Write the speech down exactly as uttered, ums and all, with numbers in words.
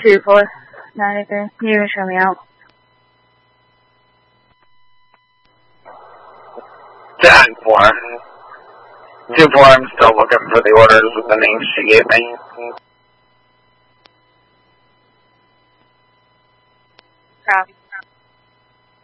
two four ninety-three. You can show me out. ten four. two four, I'm still looking for the orders with the names she gave me. Copy.